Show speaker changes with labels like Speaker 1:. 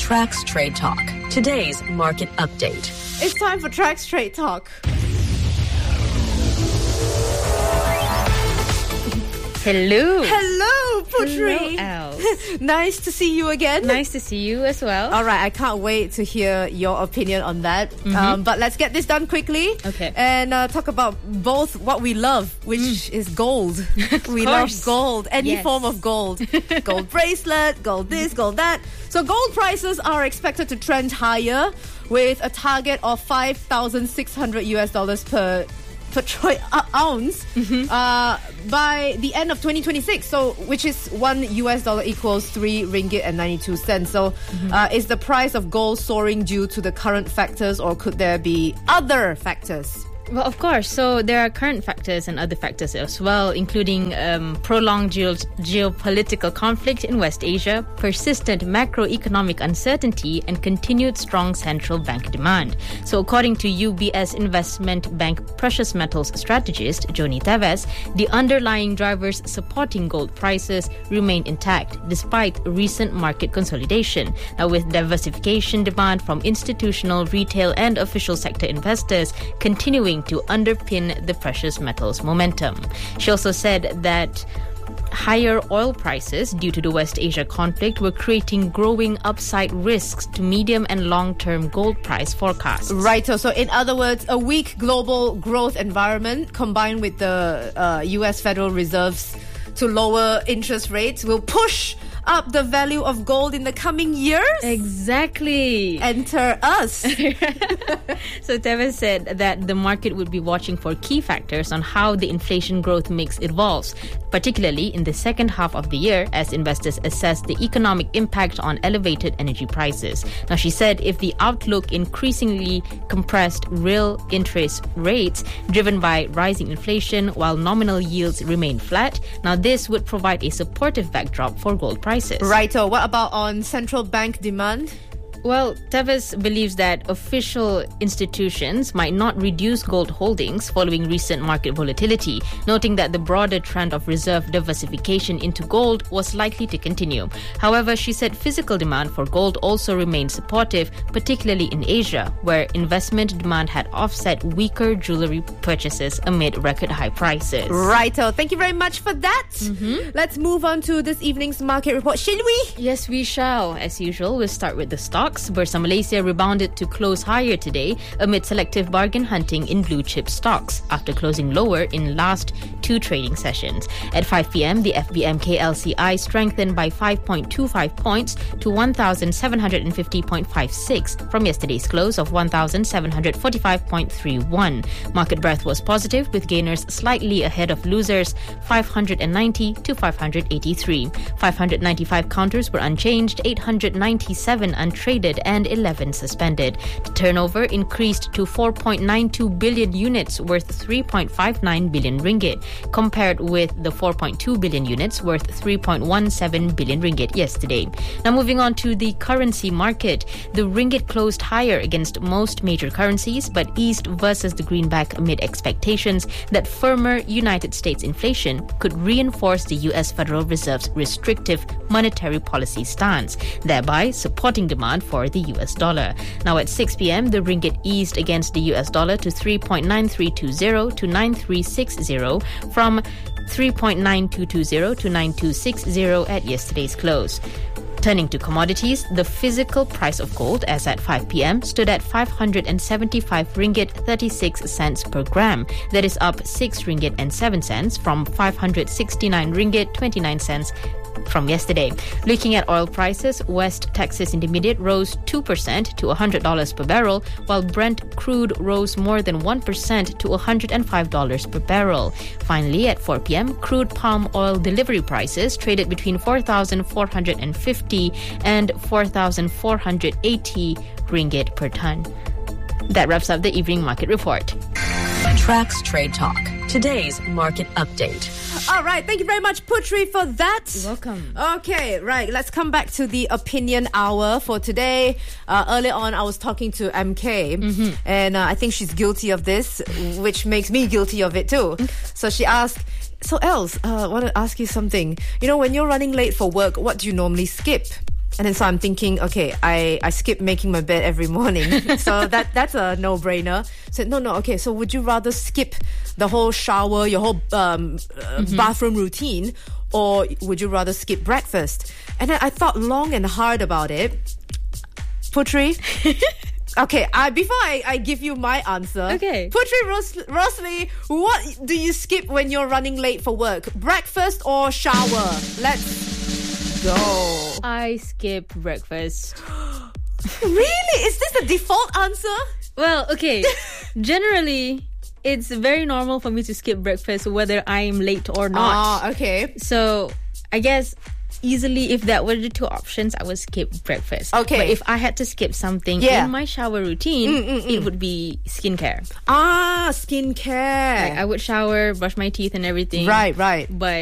Speaker 1: Trax Trade Talk, today's market update.
Speaker 2: It's time for Trax Trade Talk.
Speaker 3: Hello.
Speaker 2: Hello, Putri.
Speaker 3: Hello, Els.
Speaker 2: Nice to see you again.
Speaker 3: Nice to see you as well.
Speaker 2: All right, I can't wait to hear your opinion on that. But let's get this done quickly.
Speaker 3: Okay.
Speaker 2: And talk about both what we love, which is gold. We love gold. Any form of gold. Gold bracelet, gold this, gold that. So gold prices are expected to trend higher with a target of $5,600 per troy ounce by the end of 2026. So, which is $1 equals 3 ringgit and 92 cents. So, is the price of gold soaring due to the current factors, or could there be other factors?
Speaker 3: Well, of course. So there are current factors and other factors as well, including prolonged geopolitical conflict in West Asia, persistent macroeconomic uncertainty, and continued strong central bank demand. So according to UBS Investment Bank precious metals strategist Joni Teves, the underlying drivers supporting gold prices remain intact despite recent market consolidation. Now, with diversification demand from institutional, retail, and official sector investors continuing to underpin the precious metals momentum. She also said that higher oil prices due to the West Asia conflict were creating growing upside risks to medium and long-term gold price forecasts.
Speaker 2: Right. So in other words, a weak global growth environment combined with the US Federal Reserve's to lower interest rates will push up the value of gold in the coming years.
Speaker 3: Exactly.
Speaker 2: Enter us.
Speaker 3: So Teves said that the market would be watching for key factors on how the inflation growth mix evolves, particularly in the second half of the year as investors assess the economic impact on elevated energy prices. Now, she said if the outlook increasingly compressed real interest rates driven by rising inflation while nominal yields remain flat, now this would provide a supportive backdrop for gold prices.
Speaker 2: Right. So what about on central bank demand?
Speaker 3: Well, Teves believes that official institutions might not reduce gold holdings following recent market volatility, noting that the broader trend of reserve diversification into gold was likely to continue. However, she said physical demand for gold also remained supportive, particularly in Asia, where investment demand had offset weaker jewelry purchases amid record high prices.
Speaker 2: Righto. Thank you very much for that. Let's move on to this evening's market report, shall we?
Speaker 3: Yes, we shall. As usual, we'll start with the stocks. Bursa Malaysia rebounded to close higher today amid selective bargain hunting in blue chip stocks after closing lower in last two trading sessions. At 5 p.m., the FBMK LCI strengthened by 5.25 points to 1,750.56 from yesterday's close of 1,745.31. Market breadth was positive, with gainers slightly ahead of losers, 590 to 583. 595 counters were unchanged, 897 untraded, and 11 suspended. The turnover increased to 4.92 billion units worth 3.59 billion ringgit, compared with the 4.2 billion units worth 3.17 billion ringgit yesterday. Now, moving on to the currency market, the ringgit closed higher against most major currencies but eased versus the greenback amid expectations that firmer United States inflation could reinforce the US Federal Reserve's restrictive monetary policy stance, thereby supporting demand for the US dollar. Now at 6 p.m., the ringgit eased against the US dollar to 3.9320 to 9360 from 3.9220 to 9260 at yesterday's close. Turning to commodities, the physical price of gold as at 5 p.m. stood at 575 ringgit 36 cents per gram. That is up 6 ringgit and 7 cents from 569 ringgit 29 cents from yesterday. Looking at oil prices, West Texas Intermediate rose 2% to $100 per barrel, while Brent crude rose more than 1% to $105 per barrel. Finally, at 4 p.m., crude palm oil delivery prices traded between 4,450 and 4,480 ringgit per ton. That wraps up the evening market report.
Speaker 1: Trax Trade Talk, today's market update.
Speaker 2: All right, thank you very much, Putri, for that.
Speaker 3: You're welcome.
Speaker 2: Okay, right, let's come back to the opinion hour for today. Earlier on, I was talking to MK, and I think she's guilty of this, which makes me guilty of it too. So she asked, so Els, I want to ask you something. You know, when you're running late for work, what do you normally skip? And then so I'm thinking, okay, I skip making my bed every morning. So that's a no-brainer. So no, okay, so would you rather skip the whole shower, your whole bathroom routine, or would you rather skip breakfast? And then I thought long and hard about it. Putri? Okay, before I give you my answer,
Speaker 3: okay.
Speaker 2: Putri Rosli, what do you skip when you're running late for work? Breakfast or shower? Let's go.
Speaker 3: I skip breakfast.
Speaker 2: Really? Is this the default answer?
Speaker 3: Well, okay. Generally, it's very normal for me to skip breakfast whether I'm late or not.
Speaker 2: Okay.
Speaker 3: So, I guess easily, if that were the two options, I would skip breakfast.
Speaker 2: Okay.
Speaker 3: But if I had to skip something in my shower routine, it would be skincare.
Speaker 2: Skincare.
Speaker 3: Like, I would shower, brush my teeth and everything.
Speaker 2: Right.
Speaker 3: But